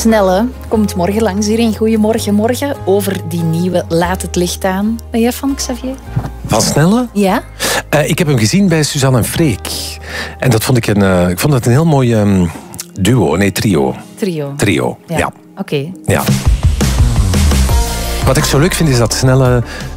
Snelle komt morgen langs hier in Goedemorgen Morgen over die nieuwe Laat het licht aan. Ben jij van, Xavier? Van Snelle? Ja. Ik heb hem gezien bij Suzanne en Freek. En dat vond ik een heel mooi duo. Nee, trio. Trio. Ja. Oké. Ja. Wat ik zo leuk vind is dat Snelle